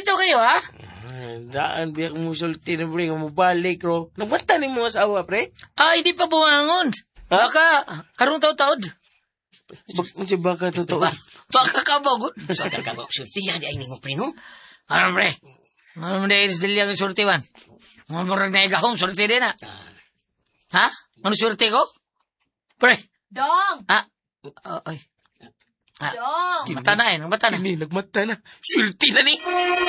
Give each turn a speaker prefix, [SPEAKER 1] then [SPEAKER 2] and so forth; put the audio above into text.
[SPEAKER 1] bitaw kayo, ha?
[SPEAKER 2] Daan biyak mo sulti na pre, nga mo balik ro. Nagmata ni mo asawa pre?
[SPEAKER 1] Ay, di pa buwangon. Baka, karong taod-taod.
[SPEAKER 2] Unsa baka totoo?
[SPEAKER 1] Baka kabagod.
[SPEAKER 3] Sa kagabak sultiya di ay ningo pre no?
[SPEAKER 1] Ano, pre? Ano mo dahil sa dilya ng surti man? Mga murag na igahong surti din, ha? Ha? Ano surti ko? Pre?
[SPEAKER 4] Dong!
[SPEAKER 1] Ay.
[SPEAKER 4] Dong!
[SPEAKER 1] Mata na, mata na.
[SPEAKER 2] Kini nagmata na. Sulti na ni.